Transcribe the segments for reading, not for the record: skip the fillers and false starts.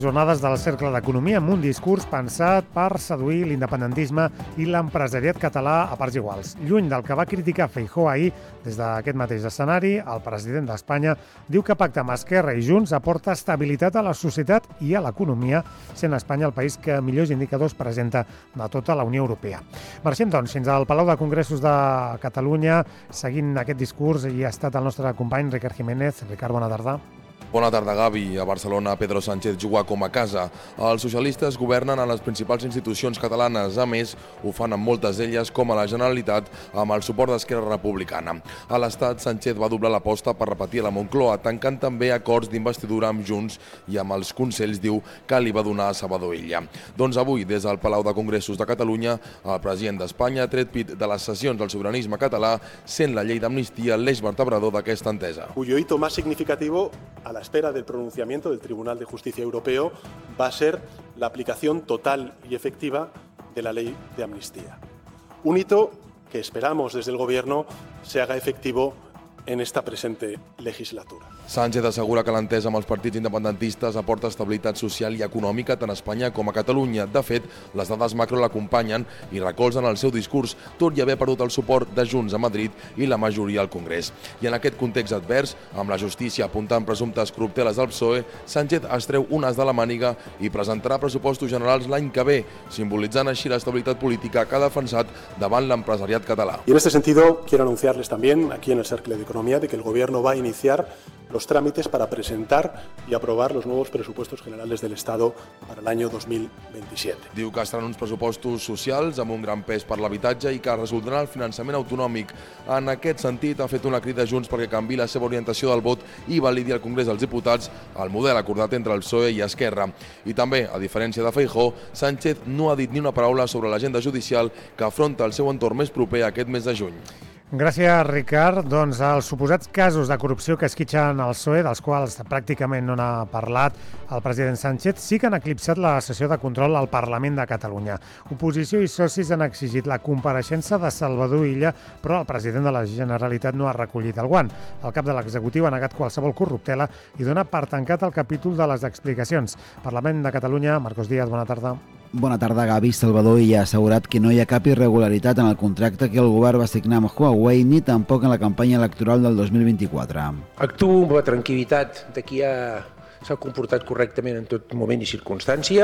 Jornades del Cercle d'Economia amb un discurs pensat per seduir l'independentisme i l'empresariat català a parts iguals. Lluny del que va criticar Feijóo ahir, des d'aquest mateix escenari, el president d'Espanya diu que pactar amb Esquerra i Junts aporta estabilitat a la societat i a l'economia, sent Espanya el país que millors indicadors presenta de tota la Unió Europea. Marxem, doncs, fins al Palau de Congressos de Catalunya. Seguint aquest discurs hi ha estat el nostre company Ricard Jiménez. Ricard, bona tarda. Bona tarda, Gavi. A Barcelona, Pedro Sánchez juga com a casa. Els socialistes governen a les principals institucions catalanes. A més, ho fan amb moltes d'elles, com a la Generalitat, amb el suport d'Esquerra Republicana. A l'Estat, Sánchez va doblar l'aposta per repetir a la Moncloa, tancant també acords d'investidura amb Junts i amb els consells, diu, que li va donar a Salvador Illa. Doncs avui, des del Palau de Congressos de Catalunya, el president d'Espanya ha tret pit de les sessions del sobiranisme català, sent la llei d'amnistia l'eix vertebrador d'aquesta entesa. Cuyo hito más significativo, a la espera del pronunciamiento del Tribunal de Justicia Europeo, va a ser la aplicación total y efectiva de la ley de amnistía. Un hito que esperamos desde el Gobierno se haga efectivo en esta presente legislatura. Sánchez assegura que l'entesa amb els partits independentistes aporta estabilitat social i econòmica tant a Espanya com a Catalunya. De fet, les dades macro l'acompanyen i recolzen el seu discurs, tot i haver perdut el suport de Junts a Madrid i la majoria al Congrés. I en aquest context advers, amb la justícia apuntant presumptes corrupteles del PSOE, Sánchez es treu un as de la màniga i presentarà pressupostos generals l'any que ve, simbolitzant així l'estabilitat política que ha defensat davant l'empresariat català. Y en este sentido, quiero anunciarles también, aquí en el Cercle de Economía, de que el Gobierno va a iniciar los trámites para presentar y aprobar los nuevos presupuestos generales del Estado para el año 2027. Diu que seran uns pressupostos socials amb un gran pes per l'habitatge i que resoldran el finançament autonòmic. En aquest sentit, ha fet una crida a Junts perquè canviï la seva orientació del vot i validi al Congrés dels Diputats el model acordat entre el PSOE i Esquerra. I també, a diferència de Feijóo, Sánchez no ha dit ni una paraula sobre l'agenda judicial que afronta el seu entorn més proper aquest mes de juny. Gràcies, Ricard. Doncs els suposats casos de corrupció que esquitxen el PSOE, dels quals pràcticament no n'ha parlat el president Sánchez, sí que han eclipsat la sessió de control al Parlament de Catalunya. Oposició i socis han exigit la compareixença de Salvador Illa, però el president de la Generalitat no ha recollit el guant. El cap de l'executiu ha negat qualsevol corruptela i dona per tancat el capítol de les explicacions. Parlament de Catalunya, Marcos Díaz, bona tarda. Bona tarda, Gavi. Salvador Illa ha assegurat que no hi ha cap irregularitat en el contracte que el govern va signar amb Huawei ni tampoc en la campanya electoral del 2024. Actuo amb la tranquil·litat de qui s'ha comportat correctament en tot moment i circumstància,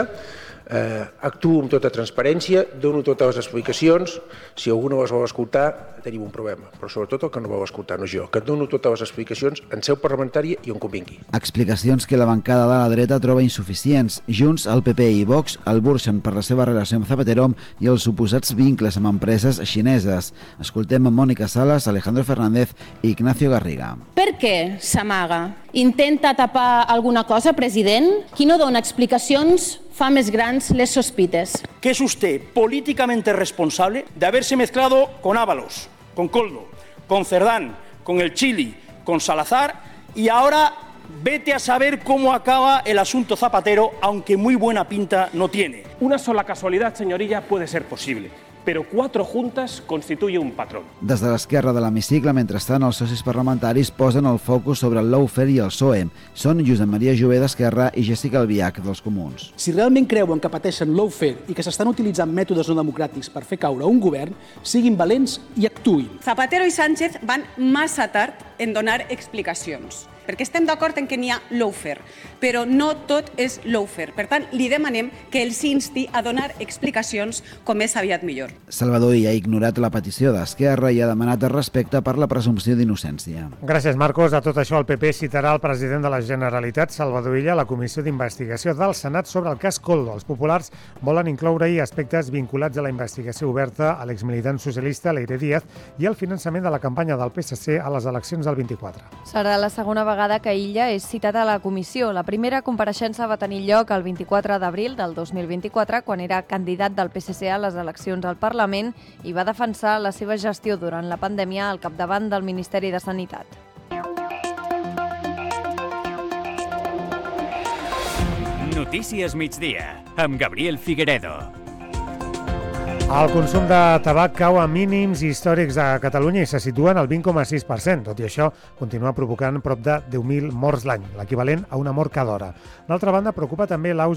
actuo amb tota transparència, dono totes les explicacions. Si algú no les vol escoltar, tenim un problema, però sobretot el que no vol escoltar no és jo, que dono totes les explicacions en seu parlamentària i on convingui. Explicacions que la bancada de la dreta troba insuficients. Junts, el PP i Vox el burxen per la seva relació amb Zapatero i els suposats vincles amb empreses xineses. Escoltem a Mònica Salas, Alejandro Fernández i Ignacio Garriga. Per què s'amaga? Intenta tapar alguna cosa, president? Qui no dona explicacions fa més grans les sospites. Que es usted políticamente responsable de haberse mezclado con Ábalos, con Koldo, con Cerdán, con el Chili, con Salazar y ahora vete a saber cómo acaba el asunto Zapatero, aunque muy buena pinta no tiene. Una sola casualidad, señorilla, puede ser posible, pero 4 juntas constituye un patrón. Des de l'esquerra de l'hemicicle, mentrestant, els socis parlamentaris posen el focus sobre el lawfare i el PSOE. Són Josep Maria Jové d'Esquerra i Jessica Albiach dels Comuns. Si realment creuen que pateixen lawfare i que s'estan utilitzant mètodes no democràtics per fer caure un govern, siguin valents i actuïn. Zapatero i Sánchez van massa tard en donar explicacions, perquè estem d'acord en que n'hi ha lawfare, però no tot és lawfare. Per tant, li demanem que els insti a donar explicacions com més aviat millor. Salvador Illa ha ignorat la petició d'Esquerra i ha demanat respecte per la presumpció d'innocència. Gràcies, Marcos. A tot això, el PP citarà el president de la Generalitat, Salvador Illa, a la Comissió d'Investigació del Senat sobre el cas Koldo. Els populars volen incloure-hi aspectes vinculats a la investigació oberta a l'exmilitant socialista Leire Díaz i al finançament de la campanya del PSC a les eleccions del 24. Serà la segona vegada que Illa és citat a la comissió. La primera compareixença va tenir lloc el 24 d'abril del 2024, quan era candidat del PSC a les eleccions al Parlament i va defensar la seva gestió durant la pandèmia al capdavant del Ministeri de Sanitat. Notícies migdia, amb Gabriel Figueredo. El consum de tabac cau a mínims històrics a Catalunya i se situen al 20,6%. Tot i això, continua provocant prop de 10.000 morts l'any, l'equivalent a una mort cada hora. D'altra banda, preocupa també l'auge